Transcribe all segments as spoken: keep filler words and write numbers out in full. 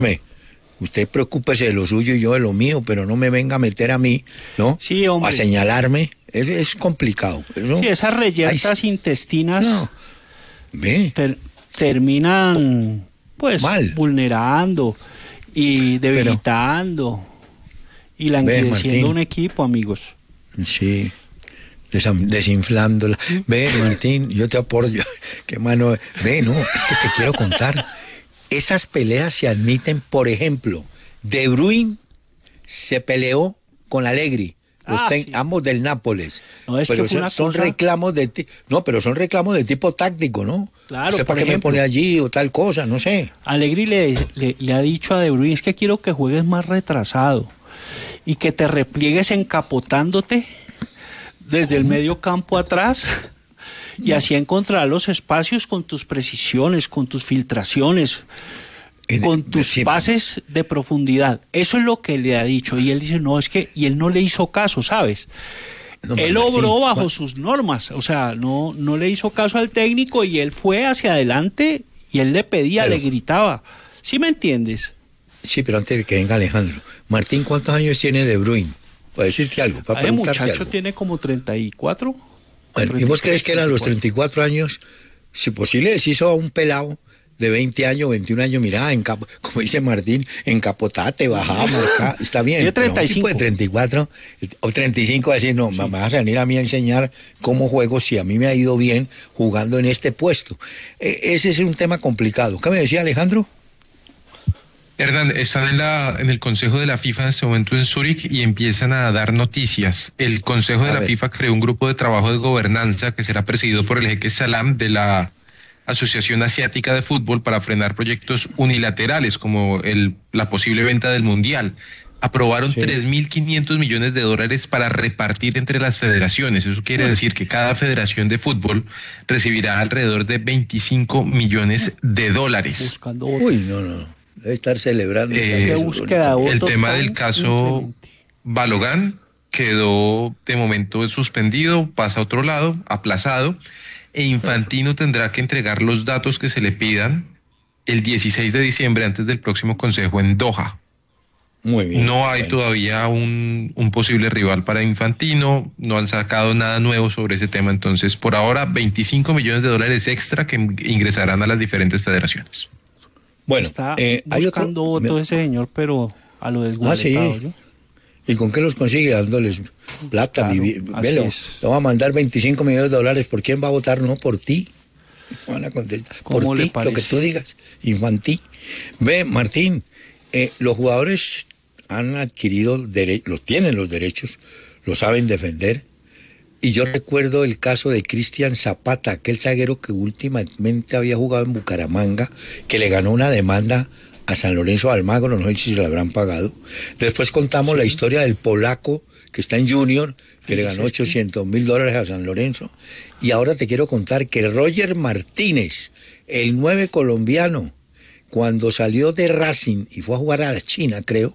Usted preocúpese de lo suyo y yo de lo mío, pero no me venga a meter a mí, ¿no? Sí, hombre. A señalarme. Es, es complicado. ¿no? Sí, esas reyertas Ay, intestinas no. Ve. Ter, terminan, pues, Mal. vulnerando y debilitando pero, y languideciendo un equipo, amigos. Sí. Desinflándola. Ve, Martín, yo te apoyo. Qué mano. Ve, no, es que te quiero contar. Esas peleas se admiten, por ejemplo, De Bruyne se peleó con Allegri, los ah, ten, sí. ambos del Nápoles. No, es pero que fue son, una son cosa... reclamos de ti, no, pero son reclamos de tipo táctico, ¿no? Claro. ¿Usted para qué ejemplo, me pone allí o tal cosa? No sé. Allegri le, le, le ha dicho a De Bruyne, es que quiero que juegues más retrasado y que te repliegues encapotándote desde el medio campo atrás. Y así encontrarás los espacios con tus precisiones, con tus filtraciones, con tus pases de profundidad. Eso es lo que le ha dicho. Y él dice, no, es que... Y él no le hizo caso, ¿sabes? No, él obró bajo bueno. sus normas. O sea, no, no le hizo caso al técnico y él fue hacia adelante y él le pedía, pero, le gritaba. ¿Sí me entiendes? Sí, pero antes de que venga Alejandro. Martín, ¿cuántos años tiene De Bruyne? Para decirte algo, para El muchacho algo. tiene como treinta y cuatro. Bueno, ¿y vos crees que eran los treinta y cuatro años? Si posible, les hizo a un pelado de veinte años, veintiún años, mirá, encapo, como dice Martín, encapotate, bajá, marcá, está bien. Tiene treinta y cinco. Pero un tipo de treinta y cuatro o treinta y cinco, decir, no, sí. me vas a venir a mí a enseñar cómo juego si a mí me ha ido bien jugando en este puesto. E- ese es un tema complicado. ¿Qué me decía Alejandro? Hernán, están en, la, en el Consejo de la FIFA en este momento en Zúrich y empiezan a dar noticias. El Consejo de la FIFA creó un grupo de trabajo de gobernanza que será presidido por el jeque Salam de la Asociación Asiática de Fútbol para frenar proyectos unilaterales como el, la posible venta del Mundial. Aprobaron sí. tres mil quinientos millones de dólares para repartir entre las federaciones. Eso quiere decir que cada federación de fútbol recibirá alrededor de veinticinco millones de dólares. Buscando Uy, no, no. Debe estar celebrando. Eh, búsqueda de el tema del caso excelente. Balogán quedó de momento suspendido, pasa a otro lado, aplazado, e Infantino tendrá que entregar los datos que se le pidan el dieciséis de diciembre antes del próximo consejo en Doha. Muy bien. No hay bueno. todavía un, un posible rival para Infantino, no han sacado nada nuevo sobre ese tema, entonces por ahora veinticinco millones de dólares extra que ingresarán a las diferentes federaciones. Bueno, está eh, hay buscando otro... votos ese señor, pero a lo desgualetado. Ah, sí. ¿Y con qué los consigue? Dándoles plata, claro, vivir. Velo, le va a mandar veinticinco millones de dólares. ¿Por quién va a votar? No, por ti. Van a contestar. Por ti, lo que tú digas. Infantí. Ve, Martín, eh, los jugadores han adquirido derechos, los tienen los derechos, lo saben defender. Y yo recuerdo el caso de Cristian Zapata, aquel zaguero que últimamente había jugado en Bucaramanga, que le ganó una demanda a San Lorenzo de Almagro, no sé si se la habrán pagado. Después contamos sí. la historia del polaco que está en Junior, que sí, le ganó ochocientos mil dólares a San Lorenzo. Y ahora te quiero contar que Roger Martínez, el nueve colombiano, cuando salió de Racing y fue a jugar a la China, creo,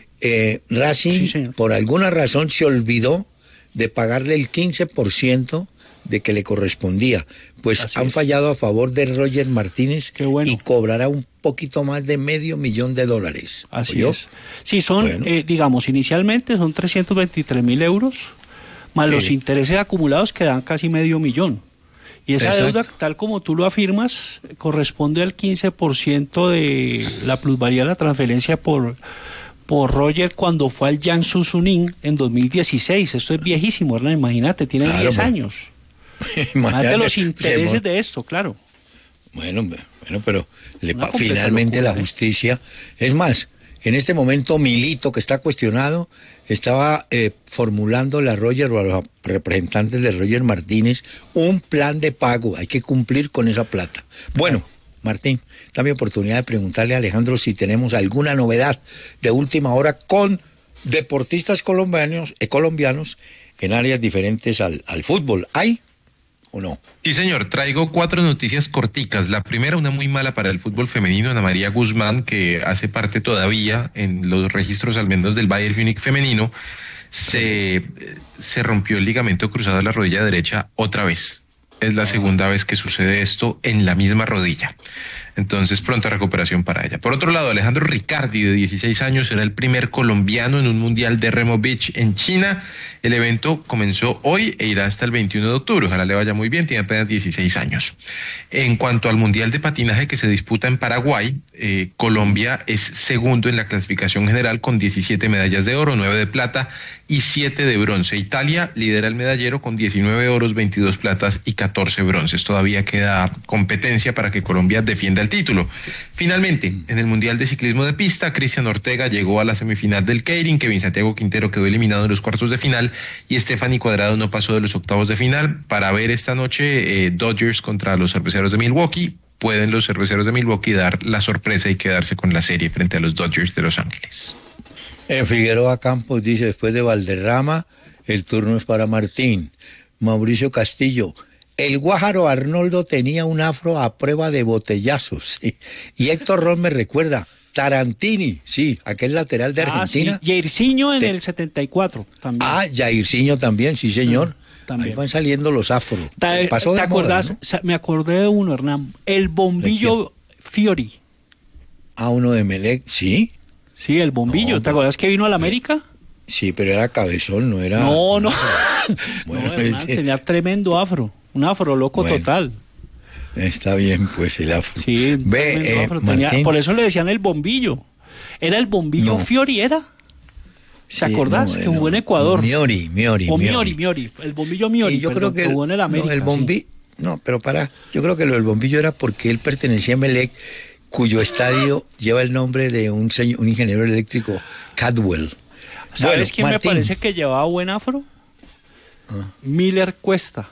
eh, Racing sí, por alguna razón se olvidó de pagarle el quince por ciento de que le correspondía. Pues Así han es. fallado a favor de Roger Martínez bueno. y cobrará un poquito más de medio millón de dólares. Así ¿oyó? es. Sí, son, bueno. eh, digamos, inicialmente son trescientos veintitrés mil euros, más eh. los intereses acumulados que dan casi medio millón. Y esa Exacto. deuda, tal como tú lo afirmas, corresponde al quince por ciento de la plusvalía de la transferencia por... por Roger cuando fue al Jiangsu Suning en dos mil dieciséis. Esto es viejísimo, ¿verdad? Imagínate, tiene claro, diez años. Imagínate los intereses se, de esto, claro. Bueno, bueno, pero le pa, finalmente locura, la justicia... ¿eh? Es más, en este momento Milito, que está cuestionado, estaba eh, formulando a Roger o a los representantes de Roger Martínez un plan de pago. Hay que cumplir con esa plata. Bueno, claro. Martín, dame oportunidad de preguntarle a Alejandro si tenemos alguna novedad de última hora con deportistas colombianos, eh, colombianos en áreas diferentes al, al fútbol. ¿Hay o no? Sí, señor, traigo cuatro noticias corticas. La primera, una muy mala para el fútbol femenino, Ana María Guzmán, que hace parte todavía en los registros al menos del Bayern Múnich femenino, se, se rompió el ligamento cruzado de la rodilla derecha otra vez. Es la segunda vez que sucede esto en la misma rodilla. Entonces, pronta recuperación para ella. Por otro lado, Alejandro Riccardi, de dieciséis años, será el primer colombiano en un mundial de remo beach en China. El evento comenzó hoy e irá hasta el veintiuno de octubre. Ojalá le vaya muy bien, tiene apenas dieciséis años. En cuanto al mundial de patinaje que se disputa en Paraguay, eh, Colombia es segundo en la clasificación general con diecisiete medallas de oro, nueve de plata y siete de bronce. Italia lidera el medallero con diecinueve oros, veintidós platas y catorce bronces. Todavía queda competencia para que Colombia defienda el título. Finalmente, en el Mundial de Ciclismo de Pista, Cristian Ortega llegó a la semifinal del Keirin, Kevin Santiago Quintero quedó eliminado en los cuartos de final y Stephanie Cuadrado no pasó de los octavos de final. Para ver esta noche eh, Dodgers contra los Cerveceros de Milwaukee, pueden los Cerveceros de Milwaukee dar la sorpresa y quedarse con la serie frente a los Dodgers de Los Ángeles. En Figueroa Campos dice, después de Valderrama, el turno es para Martín. Mauricio Castillo, el Guájaro Arnoldo tenía un afro a prueba de botellazos. ¿Sí? Y Héctor Ron me recuerda, Tarantini, sí, aquel lateral de Argentina. Ah, sí. Jairzinho en Te... el setenta y cuatro también. Ah, Jairzinho también, sí señor. Mm, también. Ahí van saliendo los afros. Ta Pasó ¿Te acordás? Moda, ¿no? Me acordé de uno, Hernán. El Bombillo Fiori. Ah, uno de Melec, sí. Sí, el Bombillo. No, ¿te acordás que vino a la América? Sí, pero era cabezón, no era... No, no. Bueno, no, Hernán, este... tenía tremendo afro. Un afro loco bueno, total. Está bien, pues, el afro. Sí, Ve, eh, afro tenía, por eso le decían el Bombillo. ¿Era el Bombillo no. Fiori, era? ¿Te sí, acordás? No, que jugó en Ecuador. Miori, Miori. O Miori, Miori. El Bombillo Miori. Y yo creo que, que jugó en el América. No, el bombi... sí. no, pero para, yo creo que lo del Bombillo era porque él pertenecía a Melec, cuyo estadio lleva el nombre de un, señor, un ingeniero eléctrico, Cadwell. ¿Sabes bueno, quién Martín. Me parece que llevaba buen afro? Ah. Miller Cuesta.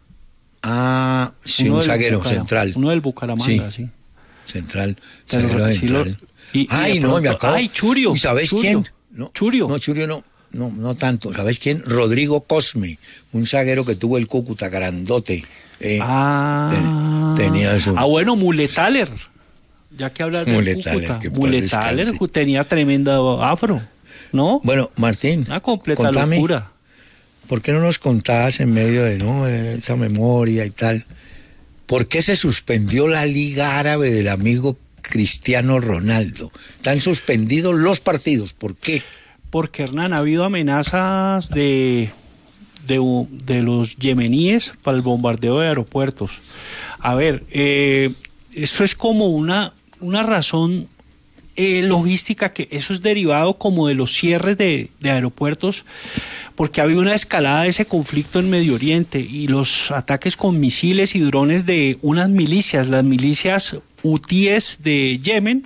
Ah, sí, uno un zaguero Bucaram, central. Uno del Bucaramanga, sí. sí. Central, zaguero sí central. Lo, y, Ay, y no, pronto, me acabo. Ay, Churio. ¿Y sabes Churio, quién? No, Churio. No, Churio no, no, no tanto. ¿Sabes quién? Rodrigo Cosme, un zaguero que tuvo el Cúcuta, grandote. Eh, ah. Ten, tenía eso. Ah, bueno, Muletaler. Ya que hablas de Cúcuta. Muletaler tenía tremenda afro, ¿no? Bueno, Martín. Una completa contame, locura. ¿Por qué no nos contabas en medio de no esa memoria y tal? ¿Por qué se suspendió la Liga Árabe del amigo Cristiano Ronaldo? Están suspendidos los partidos. ¿Por qué? Porque, Hernán, ha habido amenazas de, de, de los yemeníes para el bombardeo de aeropuertos. A ver, eh, eso es como una, una razón eh, logística, que eso es derivado como de los cierres de, de aeropuertos, porque ha habido una escalada de ese conflicto en Medio Oriente y los ataques con misiles y drones de unas milicias, las milicias hutíes de Yemen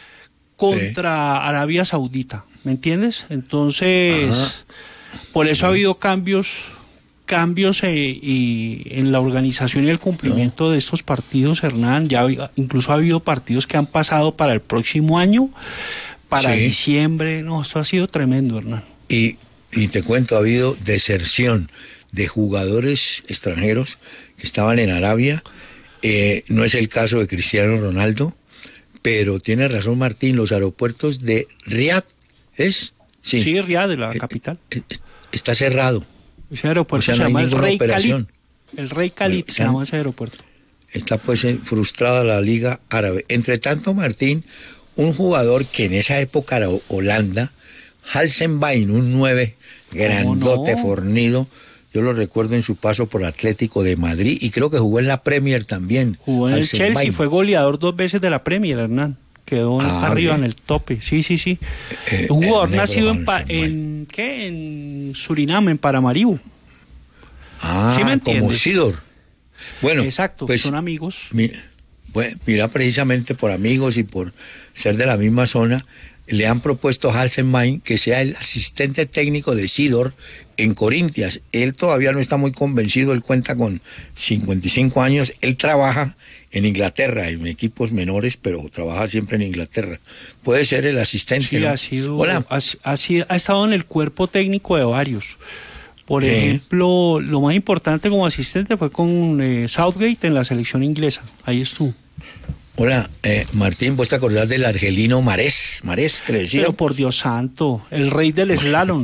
contra sí. Arabia Saudita, ¿me entiendes? Entonces, Ajá. por eso sí. ha habido cambios cambios eh, y en la organización y el cumplimiento no. de estos partidos, Hernán. Ya ha, incluso ha habido partidos que han pasado para el próximo año, para sí. diciembre. No, esto ha sido tremendo, Hernán. Y Y te cuento, ha habido deserción de jugadores extranjeros que estaban en Arabia. Eh, no es el caso de Cristiano Ronaldo, pero tiene razón Martín, los aeropuertos de Riad, ¿es? Sí, sí Riad, de la eh, capital. Eh, está cerrado. Ese aeropuerto o sea, se no llama el Rey Khalid. El Rey Khalid se llama ese aeropuerto. Está pues frustrada la Liga Árabe. Entre tanto, Martín, un jugador que en esa época era Holanda, Halsenbein, un nueve grandote, no? fornido, yo lo recuerdo en su paso por Atlético de Madrid y creo que jugó en la Premier también. Jugó en Halsenbein. El Chelsea, fue goleador dos veces de la Premier, Hernán. Quedó ah, arriba bien. en el tope, sí, sí, sí. Eh, un jugador nacido en, pa, en, ¿qué? en Surinam, en Paramaribo. Ah, ¿sí me entiendes? Como Sidor. Bueno, exacto, pues, son amigos. Mira, bueno, mira, precisamente por amigos y por ser de la misma zona, le han propuesto a Halsenbein que sea el asistente técnico de Sidor en Corinthians. Él todavía no está muy convencido, él cuenta con cincuenta y cinco años, él trabaja en Inglaterra, en equipos menores, pero trabaja siempre en Inglaterra. Puede ser el asistente. Sí, ¿no? ha sido, Hola. Ha, ha, sido, ha estado en el cuerpo técnico de varios. Por ¿Eh? ejemplo, lo más importante como asistente fue con eh, Southgate en la selección inglesa. Ahí estuvo. Hola, eh, Martín, ¿vos te acordás del argelino Marés? Marés, que le decía. Pero por Dios santo, el rey del slalom.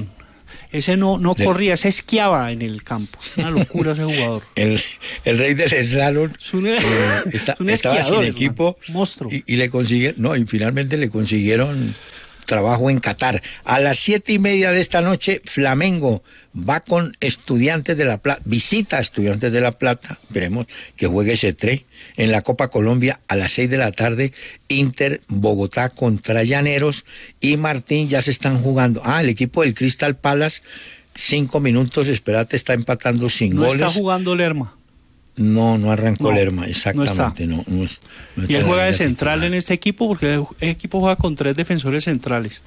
Ese no, no de... corría, ese esquiaba en el campo. Una locura ese jugador. El, el rey del slalom eh, está, un estaba sin equipo monstruo. Y, y le consiguieron, no, y finalmente le consiguieron trabajo en Qatar. A las siete y media de esta noche, Flamengo va con Estudiantes de La Plata, visita a Estudiantes de La Plata, veremos que juegue ese tres. En la Copa Colombia, a las seis de la tarde, Inter Bogotá contra Llaneros, y Martín, ya se están jugando. Ah, el equipo del Crystal Palace, cinco minutos, espérate, está empatando sin no goles. ¿No está jugando Lerma? No, no arrancó no, Lerma, exactamente. No, no, no, no y él juega de central titular en este equipo, porque el equipo juega con tres defensores centrales.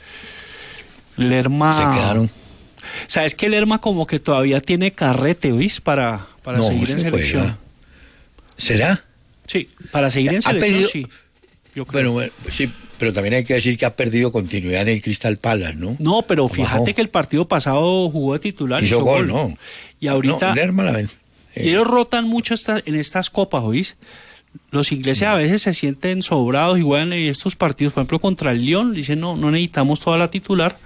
Lerma... Se quedaron. ¿Sabes que Lerma como que todavía tiene carrete, oís? Para, para no, seguir en selección. Juega. ¿Será? Sí, para seguir en selección, perdido, sí. Yo creo. Bueno, sí, pero también hay que decir que ha perdido continuidad en el Crystal Palace, ¿no? No, pero fíjate Bajó. que el partido pasado jugó de titular. Hizo, hizo gol, gol, ¿no? Y ahorita... No, Lerma la ven. Y ellos rotan mucho esta, en estas copas, ¿oís? Los ingleses a veces se sienten sobrados y juegan en estos partidos, por ejemplo, contra el Lyon, dicen, no, no necesitamos toda la titular,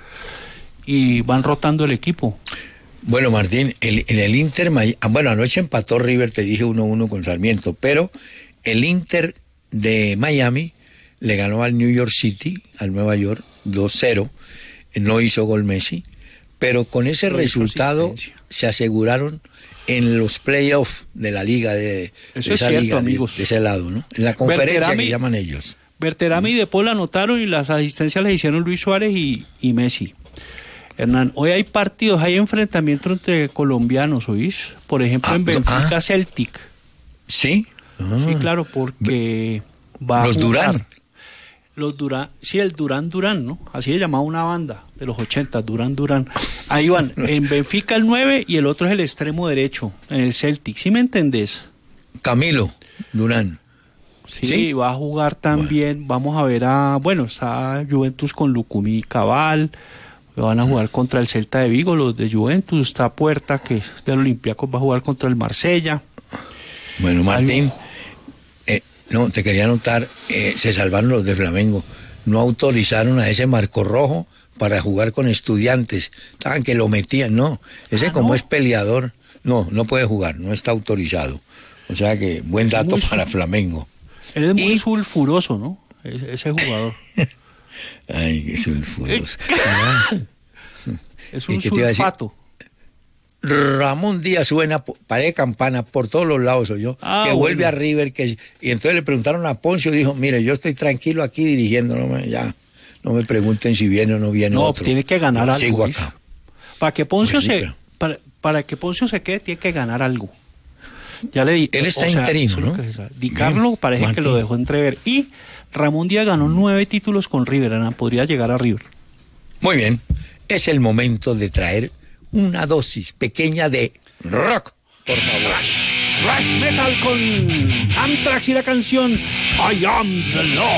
y van rotando el equipo. Bueno, Martín, el, en el Inter, bueno, anoche empató River, te dije uno uno con Sarmiento, pero el Inter de Miami le ganó al New York City, al Nueva York, dos cero, no hizo gol Messi, pero con ese no resultado se aseguraron en los playoffs de la liga de, Eso de es esa cierto, liga, amigos. De, de ese lado, ¿no? En la conferencia Berterami, que llaman ellos. Berterami y De Paul anotaron y las asistencias les hicieron Luis Suárez y, y Messi. Hernán, hoy hay partidos, hay enfrentamientos entre colombianos, ¿oís? Por ejemplo, ah, en Benfica ah, Celtic. ¿Sí? Ah, sí, claro, porque va los a jugar. Durán. Los Durán, sí, el Durán Durán, ¿no? Así se llamaba una banda de los ochenta, Durán Durán. Ahí van, en Benfica el nueve y el otro es el extremo derecho, en el Celtic. ¿Sí me entendés? Camilo Durán. Sí, ¿sí? Va a jugar también, bueno. Vamos a ver a, bueno, está Juventus con Lucumí y Cabal, van a jugar contra el Celta de Vigo, los de Juventus, está Puerta, que es del Olympiacos, va a jugar contra el Marsella. Bueno, Martín... No, te quería anotar, eh, se salvaron los de Flamengo. No autorizaron a ese Marco Rojo para jugar con Estudiantes. Estaban que lo metían, no. Ese ah, como no. es peleador, no, no puede jugar, no está autorizado. O sea que buen dato para sul... Flamengo. Él es muy y... sulfuroso, ¿no? Ese, ese jugador. Ay, qué sulfuroso. Es un sulfato. Ramón Díaz suena, paré campana por todos los lados, soy yo, ah, que bueno. vuelve a River, que y entonces le preguntaron a Poncio, dijo, mire, yo estoy tranquilo aquí dirigiendo, no me, ya, no me pregunten si viene o no viene no, otro. No, tiene que ganar yo algo. Sigo acá. Para que Poncio pues sí, se, pero... para, para que Poncio se quede, tiene que ganar algo. Ya le di. Él está o sea, interino, ¿no? Di Carlo parece Martín. que lo dejó entrever. Y Ramón Díaz ganó nueve títulos con River, Ana, podría llegar a River. Muy bien, es el momento de traer una dosis pequeña de rock, por favor. Thrash, thrash metal con Anthrax y la canción I Am the Law.